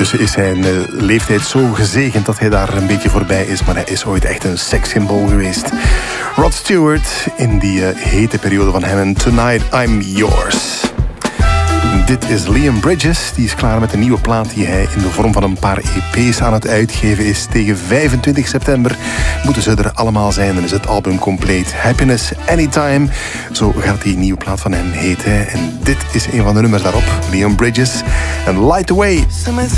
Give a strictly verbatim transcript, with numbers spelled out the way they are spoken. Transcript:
Ondertussen is zijn uh, leeftijd zo gezegend dat hij daar een beetje voorbij is. Maar hij is ooit echt een sekssymbool geweest. Rod Stewart in die uh, hete periode van hem. En Tonight I'm Yours. Dit is Liam Bridges. Die is klaar met een nieuwe plaat die hij in de vorm van een paar E P's aan het uitgeven is. Tegen vijfentwintig september moeten ze er allemaal zijn. Dan is het album compleet. Happiness Anytime. Zo gaat die nieuwe plaat van hem heten. En dit is een van de nummers daarop. Liam Bridges en Light Away.